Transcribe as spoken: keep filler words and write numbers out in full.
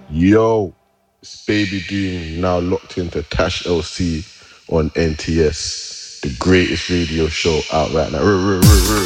Yo, it's Baby Doom now locked into Tash L C on N T S, the greatest radio show out right now.